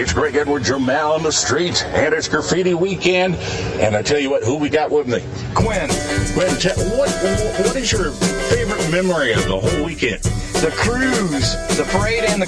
It's Greg Edwards, your man on the street, and it's graffiti weekend. And I tell you what, who we got with me? Quinn, what is your favorite memory of the whole weekend? the cruise, the parade, and the